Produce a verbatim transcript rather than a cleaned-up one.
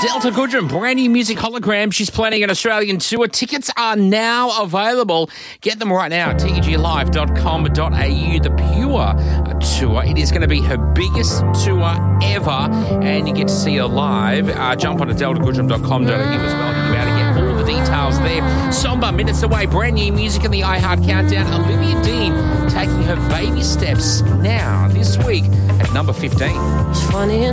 Delta Goodrem, brand new music hologram. She's planning an Australian tour. Tickets are now available. Get them right now at t g live dot com dot a u. The Pure tour. It is going to be her biggest tour ever, and you get to see her live. Uh, jump on to delta goodrem dot com dot a u as well. You'll be able to get all the details there. Somber, minutes away. Brand new music in the iHeart Countdown. Olivia Dean taking her baby steps now this week at number fifteen. It's funny